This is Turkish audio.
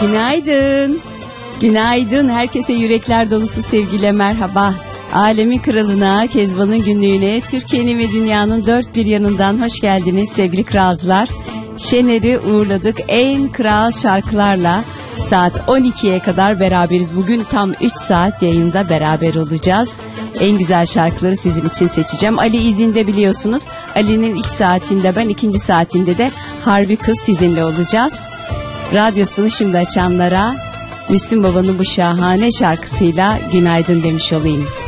Günaydın. Günaydın. Herkese yürekler dolusu sevgiyle merhaba. Alemin kralına, Kezban'ın günlüğüne, Türkiye'nin ve dünyanın dört bir yanından hoş geldiniz sevgili kralcılar. Şener'i uğurladık en kral şarkılarla. Saat 12'ye kadar beraberiz. Bugün tam 3 saat yayında beraber olacağız. En güzel şarkıları sizin için seçeceğim. Ali izinde biliyorsunuz. Ali'nin ilk saatinde ben, ikinci saatinde de Harbi Kız sizinle olacağız. Radyosunu şimdi açanlara Müslüm Baba'nın bu şahane şarkısıyla günaydın demiş olayım.